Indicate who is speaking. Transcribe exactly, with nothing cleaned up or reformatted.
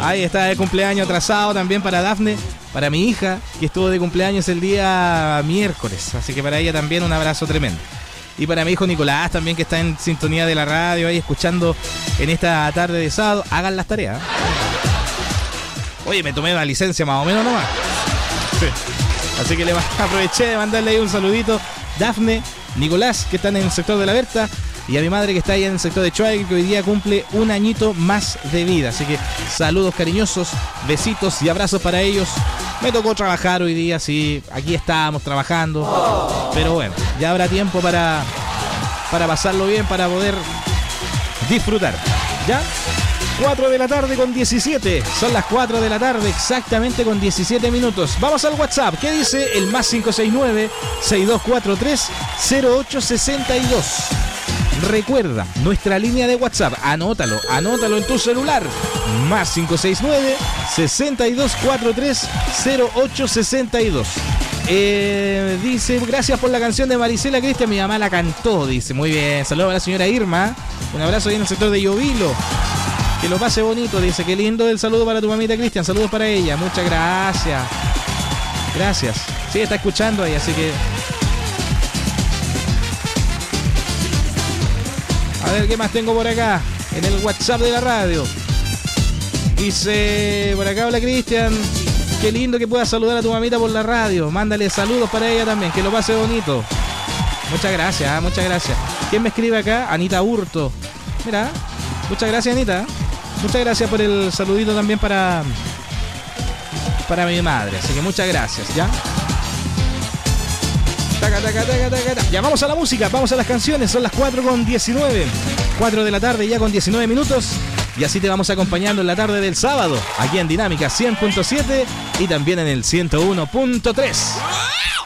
Speaker 1: Ahí está de cumpleaños atrasado también para Dafne, para mi hija, que estuvo de cumpleaños el día miércoles. Así que para ella también un abrazo tremendo. Y para mi hijo Nicolás también, que está en sintonía de la radio ahí escuchando en esta tarde de sábado. Hagan las tareas. Oye, me tomé una licencia más o menos nomás. Sí. Así que le aproveché de mandarle ahí un saludito. Dafne, Nicolás, que están en el sector de La Berta, y a mi madre, que está ahí en el sector de Choague, que hoy día cumple un añito más de vida. Así que saludos cariñosos, besitos y abrazos para ellos. Me tocó trabajar hoy día, sí, aquí estábamos trabajando. Pero bueno, ya habrá tiempo para, para pasarlo bien, para poder disfrutar. ¿Ya? cuatro de la tarde con diecisiete. Son las cuatro de la tarde exactamente con diecisiete minutos. Vamos al WhatsApp. ¿Qué dice el más cinco seis nueve, seis dos cuatro tres, cero ocho seis dos? Recuerda, nuestra línea de WhatsApp, anótalo, anótalo en tu celular. Más cinco seis nueve, seis dos cuatro tres, cero ocho seis dos. Eh, dice, gracias por la canción de Marisela Cristian, mi mamá la cantó, dice, muy bien. Saludos a la señora Irma. Un abrazo ahí en el sector de Llovilo. Que lo pase bonito, dice, qué lindo el saludo para tu mamita Cristian, saludos para ella, muchas gracias. Gracias. Sí, está escuchando ahí, así que... A ver, ¿qué más tengo por acá? En el WhatsApp de la radio. Dice, por acá, hola Cristian, qué lindo que puedas saludar a tu mamita por la radio. Mándale saludos para ella también, que lo pase bonito. Muchas gracias, ¿eh? Muchas gracias. ¿Quién me escribe acá? Anita Hurto. Mira, muchas gracias, Anita. Muchas gracias por el saludito también para, para mi madre. Así que muchas gracias, ¿ya? Taca, taca, taca, taca, taca. Ya vamos a la música, vamos a las canciones. Son las cuatro con diecinueve. cuatro de la tarde ya con diecinueve minutos. Y así te vamos acompañando en la tarde del sábado, aquí en Dinámica cien punto siete y también en el ciento uno punto tres.